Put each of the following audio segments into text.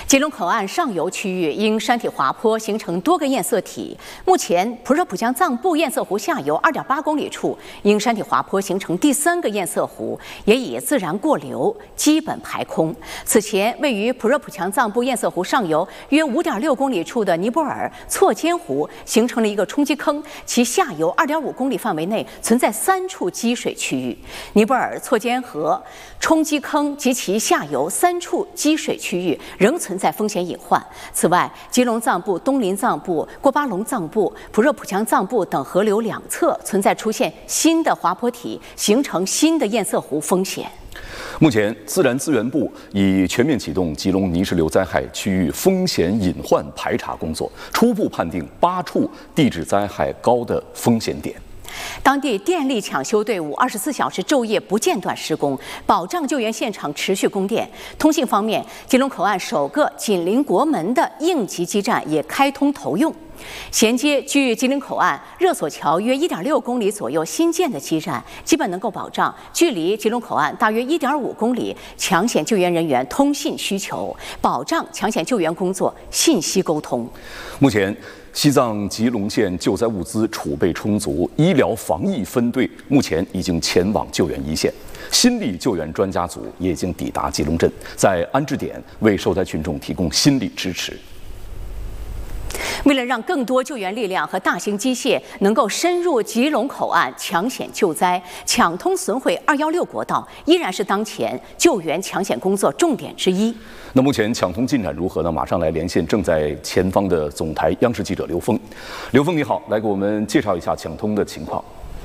吉隆口岸上游区域因山体滑坡形成多个堰塞体，目前普热普江藏布堰塞湖下游2.8公里处因山体滑坡形成第3个堰塞湖，也已自然过流，基本排空。此前位于普热普江藏布堰塞湖上游约5.6公里处的尼泊尔错尖湖形成了一个冲积坑，其下游2.5公里范围内存在3处积水区域。尼泊尔错尖河冲积坑及其下游3处积水区域仍存在风险隐患。此外，吉隆藏布、东林藏布、过巴隆藏布、普热普江藏布等河流两侧存在出现新的滑坡体，形成新的堰塞湖风险。 目前，自然资源部已全面启动吉隆泥石流灾害区域风险隐患排查工作，初步判定8处地质灾害高的风险点。 当地电力抢修队伍24小时昼夜不间断施工，保障救援现场持续供电。通信方面，吉隆口岸首个紧邻国门的应急基站也开通投用。衔接距吉林口岸热索桥约1.6公里左右新建的基站，基本能够保障距离吉隆口岸大约1.5公里抢险救援人员通信需求，保障抢险救援工作信息沟通。 目前，西藏吉隆县救灾物资储备充足，医疗防疫分队目前已经前往救援一线，心理救援专家组也已经抵达吉隆镇，在安置点为受灾群众提供心理支持。 为了让更多救援力量和大型机械能够深入吉隆口岸抢险救灾，抢通损毁216国道依然是当前救援抢险工作重点之一。 那目前抢通进展如何呢？马上来连线正在前方的总台央视记者刘峰。刘峰你好，来给我们介绍一下抢通的情况。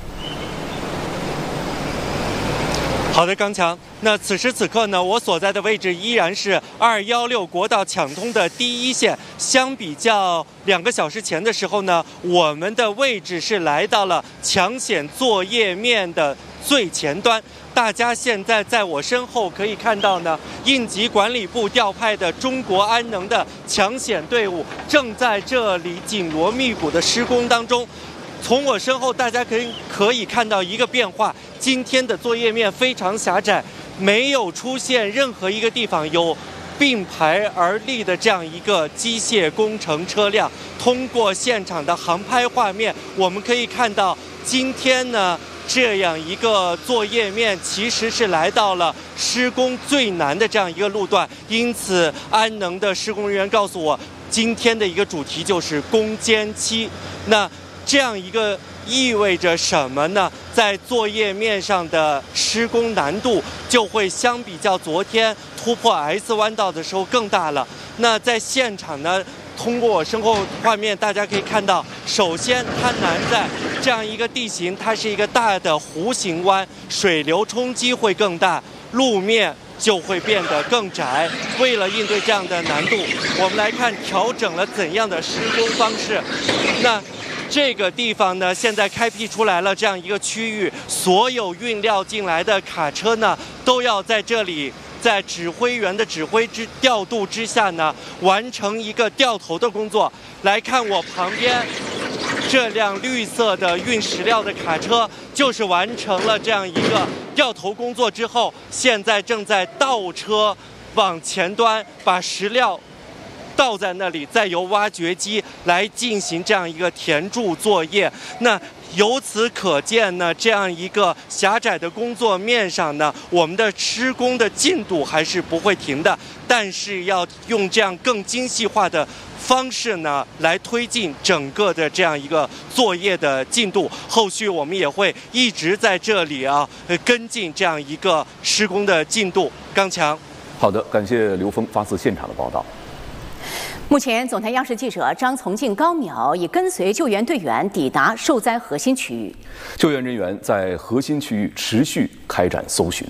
好的，刚强。那此时此刻呢，我所在的位置依然是216国道抢通的第一线。相比较2个小时前的时候呢，我们的位置是来到了抢险作业面的最前端。大家现在在我身后可以看到呢，应急管理部调派的中国安能的抢险队伍正在这里紧锣密鼓的施工当中。从我身后，大家可以看到一个变化，今天的作业面非常狭窄，没有出现任何一个地方有并排而立的这样一个机械工程车辆。通过现场的航拍画面，我们可以看到，今天呢这样一个作业面其实是来到了施工最难的这样一个路段，因此安能的施工人员告诉我，今天的一个主题就是攻坚期。那这样一个意味着什么呢？在作业面上的施工难度就会相比较昨天突破 S 弯道的时候更大了。那在现场呢，通过我身后画面，大家可以看到，首先它难在这样一个地形，它是一个大的弧形湾，水流冲击会更大，路面就会变得更窄。为了应对这样的难度，我们来看调整了怎样的施工方式。那这个地方呢，现在开辟出来了这样一个区域，所有运料进来的卡车呢，都要在这里，在指挥员的指挥调度之下呢，完成一个掉头的工作。来看我旁边这辆绿色的运石料的卡车，就是完成了这样一个掉头工作之后，现在正在倒车往前端把石料倒在那里，再由挖掘机来进行这样一个填筑作业。那由此可见呢，这样一个狭窄的工作面上呢，我们的施工的进度还是不会停的，但是要用这样更精细化的方式呢，来推进整个的这样一个作业的进度。后续我们也会一直在这里跟进这样一个施工的进度。刚强。 好的，感谢刘峰发自现场的报道。 目前，总台央视记者张从静、高淼已跟随救援队员抵达受灾核心区域。 救援人员在核心区域持续开展搜寻。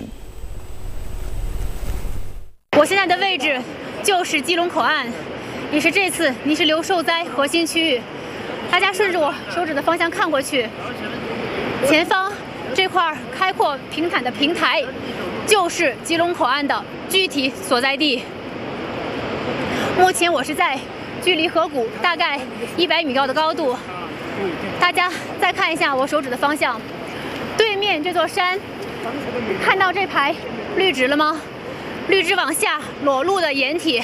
我现在的位置就是基隆口岸，也是这次泥石流受灾核心区域。大家顺着我手指的方向看过去，前方这块开阔平坦的平台，就是基隆口岸的具体所在地。目前我是在距离河谷大概100米高的高度，大家再看一下我手指的方向，对面这座山，看到这排绿植了吗？绿植往下裸露的掩体，